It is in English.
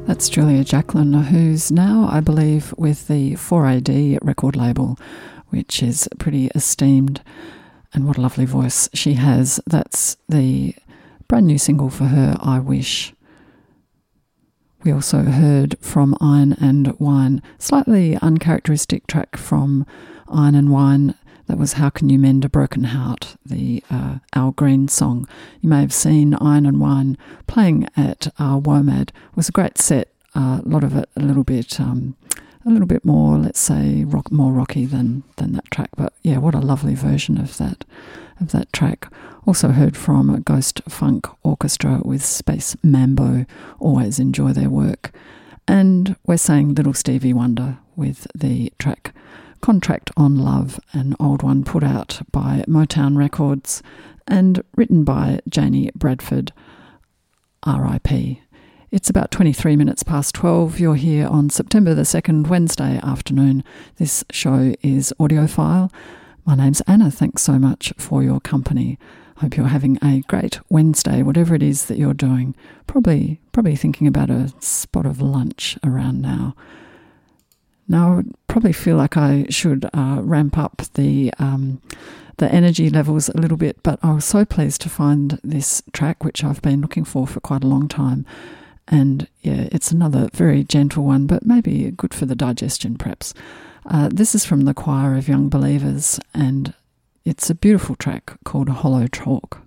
That's Julia Jacklin, who's now, I believe, with the 4AD record label, which is pretty esteemed. And what a lovely voice she has. That's the brand new single for her, I Wish. We also heard from Iron and Wine, slightly uncharacteristic track from Iron and Wine. That was How Can You Mend a Broken Heart, the Al Green song. You may have seen Iron and Wine playing at WOMAD. It was a great set. A lot of it a little bit more, let's say, more rocky than that track. But yeah, what a lovely version of that track. Also heard from Ghost Funk Orchestra with Space Mambo. Always enjoy their work. And we're saying Little Stevie Wonder with the track Contract on Love, an old one put out by Motown Records and written by Janie Bradford, R.I.P. It's about 23 minutes past 12. You're here on September the 2nd, Wednesday afternoon. This show is Audiophile. My name's Anna. Thanks so much for your company. Hope you're having a great Wednesday, whatever it is that you're doing. Probably thinking about a spot of lunch around now. Now, I would probably feel like I should ramp up the energy levels a little bit, but I was so pleased to find this track, which I've been looking for quite a long time. And yeah, it's another very gentle one, but maybe good for the digestion perhaps. This is from the Choir of Young Believers, and it's a beautiful track called Hollow Talk.